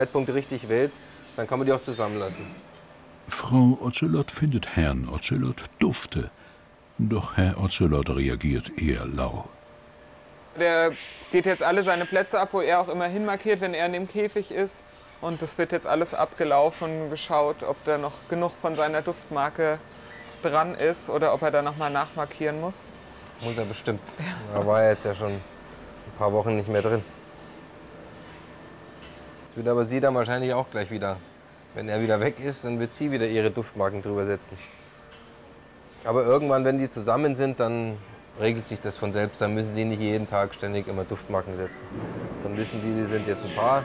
Zeitpunkt richtig wählt, dann kann man die auch zusammenlassen. Frau Ocelot findet Herrn Ocelot dufte, doch Herr Ocelot reagiert eher lau. Der geht jetzt alle seine Plätze ab, wo er auch immer hinmarkiert, wenn er in dem Käfig ist. Und das wird jetzt alles abgelaufen und geschaut, ob da noch genug von seiner Duftmarke dran ist oder ob er da noch mal nachmarkieren muss. Muss er bestimmt. Da war er jetzt ja schon ein paar Wochen nicht mehr drin. Das wird aber sie dann wahrscheinlich auch gleich wieder. Wenn er wieder weg ist, dann wird sie wieder ihre Duftmarken drüber setzen. Aber irgendwann, wenn die zusammen sind, dann regelt sich das von selbst. Dann müssen die nicht jeden Tag ständig immer Duftmarken setzen. Dann wissen die, sie sind jetzt ein Paar.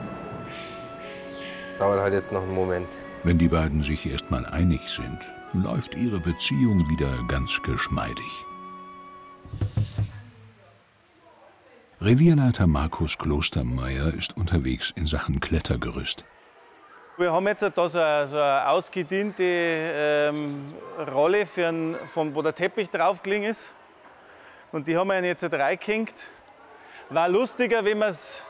Es dauert halt jetzt noch einen Moment. Wenn die beiden sich erst mal einig sind, läuft ihre Beziehung wieder ganz geschmeidig. Revierleiter Markus Klostermeier ist unterwegs in Sachen Klettergerüst. Wir haben jetzt da so eine ausgediente Rolle, wo der Teppich draufgelegen ist. Und die haben wir jetzt reingehängt. War lustiger, wenn man es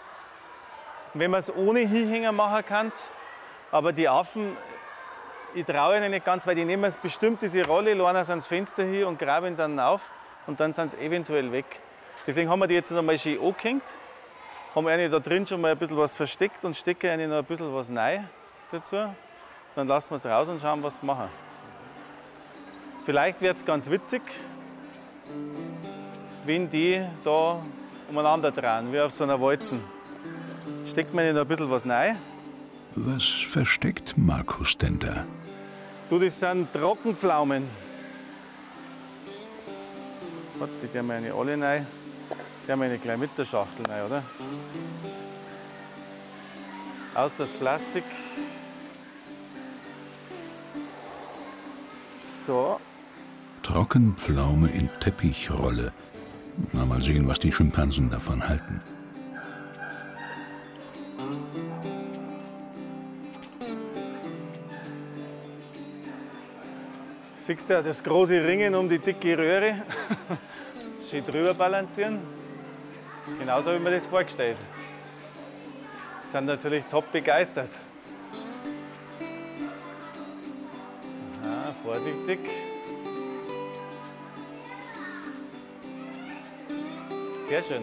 ohne Hinhänger machen kann. Aber die Affen, ich traue ihnen nicht ganz, weil die nehmen bestimmt diese Rolle, lassen sie ans Fenster hin und graben dann auf. Und dann sind sie eventuell weg. Deswegen haben wir die jetzt noch mal schön angehängt. Haben eine da drin schon mal ein bisschen was versteckt und stecken eine noch ein bisschen was rein dazu. Dann lassen wir es raus und schauen, was wir machen. Vielleicht wird es ganz witzig, wenn die da umeinander drehen, wie auf so einer Walzen. Jetzt steckt man noch ein bisschen was rein. Was versteckt Markus denn da? Du, das sind Trockenpflaumen. Warte, die geben wir eine alle rein. Die haben wir eine gleich mit der Schachtel rein, oder? Aus das Plastik. So. Trockenpflaume in Teppichrolle. Na, mal sehen, was die Schimpansen davon halten. Siehst du das große Ringen um die dicke Röhre? Schön drüber balancieren. Genauso habe ich mir das vorgestellt. Sie sind natürlich top begeistert. Aha, vorsichtig. Sehr schön.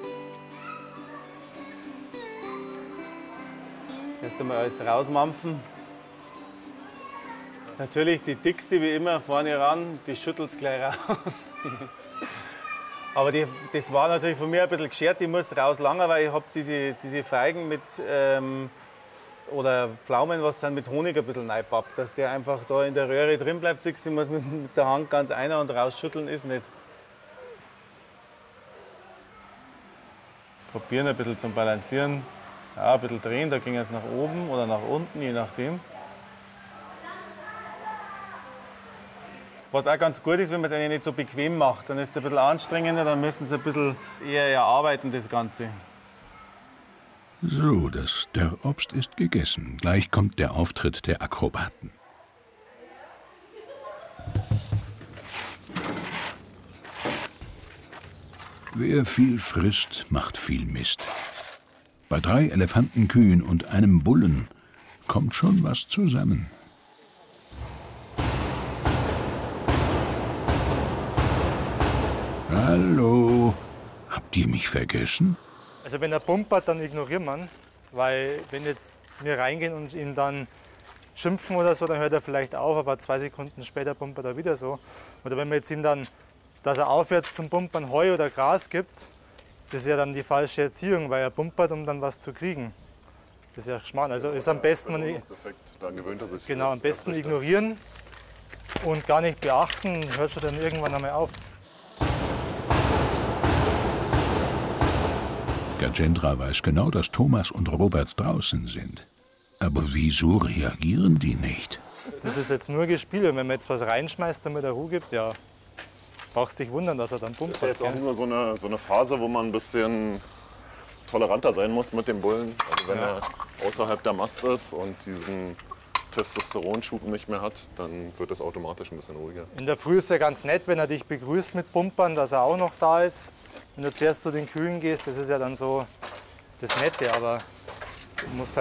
Erst einmal alles rausmampfen. Natürlich die dickste wie immer vorne ran, die schüttelt es gleich raus. Aber das war natürlich von mir ein bisschen geschert, die muss rauslangen, weil ich habe diese Feigen mit, oder Pflaumen, was sind mit Honig ein bisschen reingepappt, dass der einfach da in der Röhre drin bleibt. Siehst du, muss mit der Hand ganz ein- und rausschütteln, ist nicht. Probieren ein bisschen zum Balancieren, ja, ein bisschen drehen, da ging es nach oben oder nach unten, je nachdem. Was auch ganz gut ist, wenn man es eigentlich nicht so bequem macht. Dann ist es ein bisschen anstrengender, dann müssen Sie ein bisschen eher erarbeiten, das Ganze. So, der Obst ist gegessen. Gleich kommt der Auftritt der Akrobaten. Wer viel frisst, macht viel Mist. Bei 3 Elefantenkühen und einem Bullen kommt schon was zusammen. Hallo, habt ihr mich vergessen? Also wenn er pumpert, dann ignoriert man, weil wenn jetzt wir reingehen und ihn dann schimpfen oder so, dann hört er vielleicht auf, aber 2 Sekunden später pumpert er wieder so. Oder wenn wir jetzt ihm dann, dass er aufhört zum Pumpern, Heu oder Gras gibt, das ist ja dann die falsche Erziehung, weil er pumpert, um dann was zu kriegen. Das ist ja Schmarrn. Also ist am besten, dann gewöhnt er sich. Genau, am besten ignorieren und gar nicht beachten, hört schon dann irgendwann einmal auf. Gajendra weiß genau, dass Thomas und Robert draußen sind. Aber wieso reagieren die nicht? Das ist jetzt nur gespielt. Und wenn man jetzt was reinschmeißt, damit er Ruhe gibt, ja, brauchst dich wundern, dass er dann pumpert. Das ist ja jetzt auch nur so eine Phase, wo man ein bisschen toleranter sein muss mit dem Bullen. Also wenn er außerhalb der Mast ist und diesen Testosteronschub nicht mehr hat, dann wird es automatisch ein bisschen ruhiger. In der Früh ist er ganz nett, wenn er dich begrüßt mit Pumpern, dass er auch noch da ist. Wenn du zuerst zu den Kühen gehst, das ist ja dann so das Nette, aber du musst halt